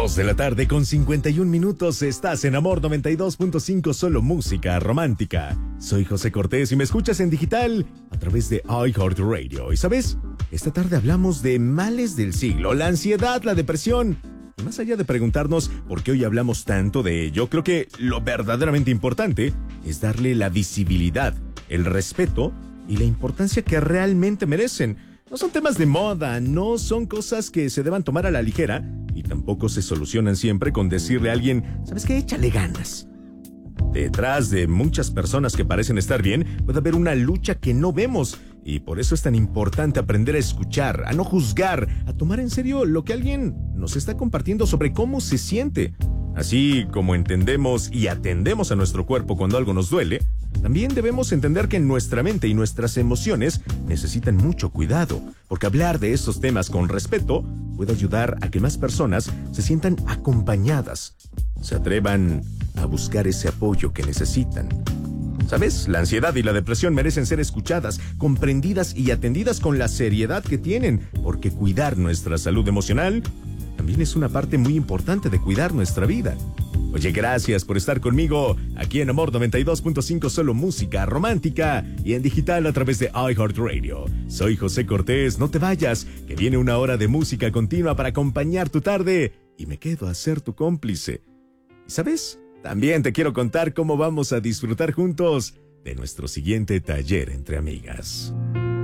2 de la tarde con 51 minutos. Estás en Amor 92.5, solo música romántica. Soy José Cortés y me escuchas en digital a través de iHeartRadio. ¿Y sabes? Esta tarde hablamos de males del siglo, la ansiedad, la depresión. Y más allá de preguntarnos por qué hoy hablamos tanto de ello, creo que lo verdaderamente importante es darle la visibilidad, el respeto y la importancia que realmente merecen. No son temas de moda, no son cosas que se deban tomar a la ligera y tampoco se solucionan siempre con decirle a alguien, ¿sabes qué? Échale ganas. Detrás de muchas personas que parecen estar bien, puede haber una lucha que no vemos y por eso es tan importante aprender a escuchar, a no juzgar, a tomar en serio lo que alguien nos está compartiendo sobre cómo se siente. Así como entendemos y atendemos a nuestro cuerpo cuando algo nos duele, también debemos entender que nuestra mente y nuestras emociones necesitan mucho cuidado, porque hablar de estos temas con respeto puede ayudar a que más personas se sientan acompañadas, se atrevan a buscar ese apoyo que necesitan. ¿Sabes? La ansiedad y la depresión merecen ser escuchadas, comprendidas y atendidas con la seriedad que tienen, porque cuidar nuestra salud emocional también es una parte muy importante de cuidar nuestra vida. Oye, gracias por estar conmigo aquí en Amor 92.5, solo música romántica y en digital a través de iHeartRadio. Soy José Cortés, no te vayas, que viene una hora de música continua para acompañar tu tarde y me quedo a ser tu cómplice. ¿Y sabes? También te quiero contar cómo vamos a disfrutar juntos de nuestro siguiente taller entre amigas.